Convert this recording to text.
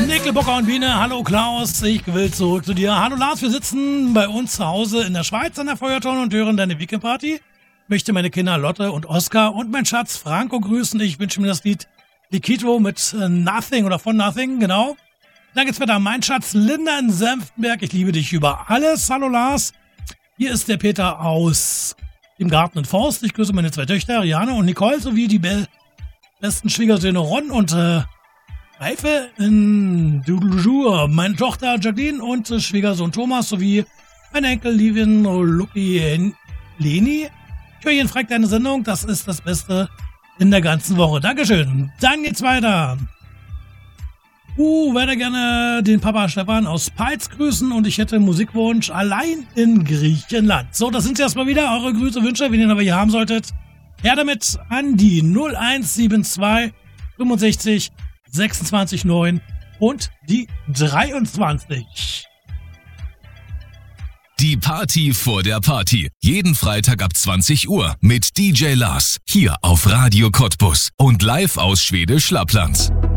Nickelbocker und Biene, hallo Klaus, ich will zurück zu dir. Hallo Lars, wir sitzen bei uns zu Hause in der Schweiz an der Feuertonne und hören deine Weekendparty. Möchte meine Kinder Lotte und Oskar und mein Schatz Franco grüßen. Ich wünsche mir das Lied Likito mit Nothing oder von Nothing, genau. Dann geht's weiter. Mein Schatz Linda in Senftenberg, ich liebe dich über alles. Hallo Lars, hier ist der Peter aus dem Garten und Forst. Ich grüße meine zwei Töchter, Riane und Nicole, sowie die besten Schwiegersöhne Ron und Reife in Dudeljour, meine Tochter Jacqueline und Schwiegersohn Thomas sowie mein Enkel Livin Lucky Leni. Ich höre jeden Freitag deine Sendung, das ist das Beste in der ganzen Woche. Dankeschön. Dann geht's weiter. Werde gerne den Papa Stefan aus Peitz grüßen und ich hätte Musikwunsch allein in Griechenland. So, das sind sie erstmal wieder, eure Grüße, Wünsche, wenn ihr aber hier haben solltet. Her damit an die 0172 65 26 9 und die 23. Die Party vor der Party. Jeden Freitag ab 20 Uhr mit DJ Lars. Hier auf Radio Cottbus und live aus Schwedisch Lappland.